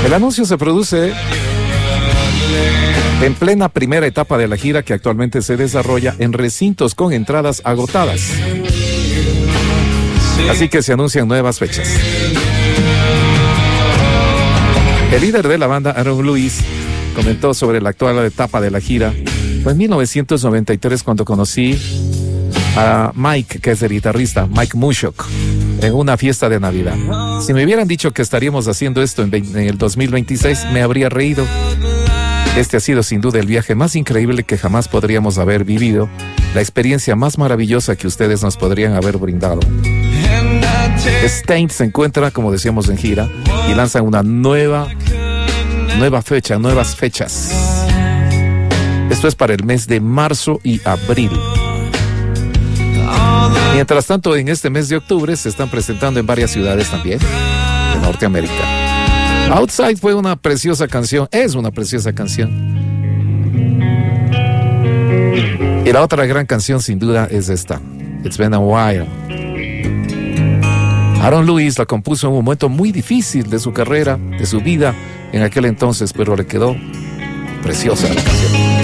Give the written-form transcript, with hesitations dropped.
El anuncio se produce en plena primera etapa de la gira, que actualmente se desarrolla en recintos con entradas agotadas. Así que se anuncian nuevas fechas. El líder de la banda, Aaron Lewis, comentó sobre la actual etapa de la gira. Fue en 1993 cuando conocí a Mike, que es el guitarrista, Mike Mushok, en una fiesta de Navidad. Si me hubieran dicho que estaríamos haciendo esto en el 2026, me habría reído. Este ha sido sin duda el viaje más increíble que jamás podríamos haber vivido, la experiencia más maravillosa que ustedes nos podrían haber brindado. Staind se encuentra, como decíamos, en gira y lanzan una nuevas fechas. Esto es para el mes de marzo y abril. Mientras tanto, en este mes de octubre se están presentando en varias ciudades también de Norteamérica. Outside fue una preciosa canción, es una preciosa canción. Y la otra gran canción sin duda es esta, It's Been a While. Aaron Lewis la compuso en un momento muy difícil de su carrera, de su vida en aquel entonces, pero le quedó preciosa la canción.